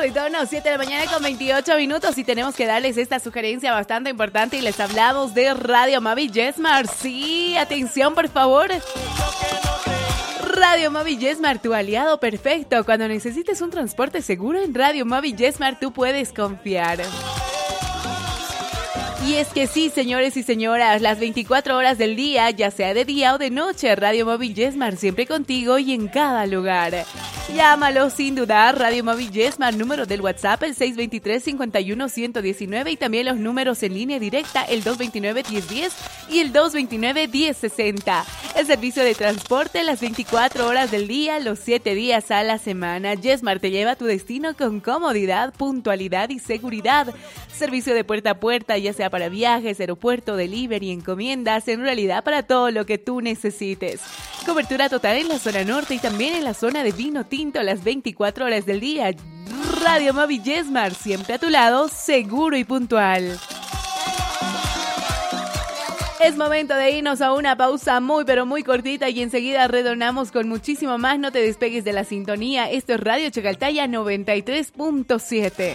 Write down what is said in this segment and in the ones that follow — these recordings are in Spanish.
retorno, 7 de la mañana con 28 minutos y tenemos que darles esta sugerencia bastante importante y les hablamos de Radio Mavi Yesmar. Sí, atención por favor. Radio Mavi Yesmar, tu aliado perfecto. Cuando necesites un transporte seguro en Radio Mavi Yesmar, tú puedes confiar. Y es que sí, señores y señoras, las 24 horas del día, ya sea de día o de noche, Radio Móvil Yesmar siempre contigo y en cada lugar. Llámalo sin dudar, Radio Móvil Yesmar, número del WhatsApp, el 623-51-119 y también los números en línea directa, el 229-1010 y el 229-1060. El servicio de transporte las 24 horas del día, los 7 días a la semana. Yesmar te lleva a tu destino con comodidad, puntualidad y seguridad. Servicio de puerta a puerta, ya sea para viajes, aeropuerto, delivery, encomiendas, en realidad para todo lo que tú necesites. Cobertura total en la zona norte y también en la zona de vino tinto las 24 horas del día. Radio Móvil Yesmar, siempre a tu lado, seguro y puntual. Es momento de irnos a una pausa muy pero muy cortita y enseguida retornamos con muchísimo más. No te despegues de la sintonía. Esto es Radio Chacaltaya 93.7.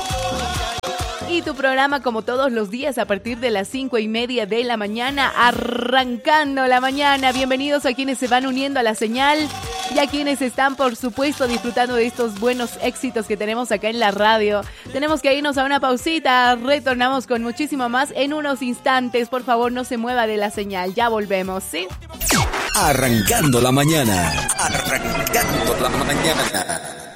Y tu programa como todos los días a partir de las 5:30 de la mañana, arrancando la mañana. Bienvenidos a quienes se van uniendo a la señal y a quienes están, por supuesto, disfrutando de estos buenos éxitos que tenemos acá en la radio. Tenemos que irnos a una pausita, retornamos con muchísimo más en unos instantes. Por favor, no se mueva de la señal, ya volvemos, ¿sí? Arrancando la mañana. Arrancando la mañana.